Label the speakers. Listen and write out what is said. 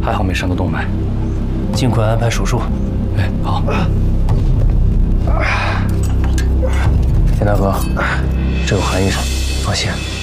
Speaker 1: 还好没伤到动脉，
Speaker 2: 尽快安排手术。
Speaker 1: 哎，好。
Speaker 2: 田大哥，这有韩医生，放心。